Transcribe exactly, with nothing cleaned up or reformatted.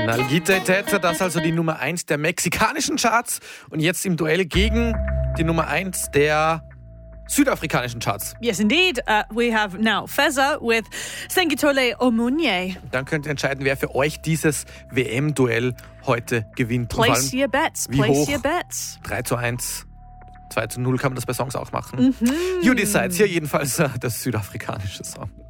Nalgite Tete, das ist also die Nummer eins der mexikanischen Charts und jetzt im Duell gegen die Nummer eins der südafrikanischen Charts. Yes, indeed. Uh, we have now Feza with Sengitole Omunye. Dann könnt ihr entscheiden, wer für euch dieses W M-Duell heute gewinnt. Place your bets. Wie Place hoch? your bets. drei zu eins, zwei zu null kann man das bei Songs auch machen. Mhm. You Decides, hier jedenfalls äh, das südafrikanische Song.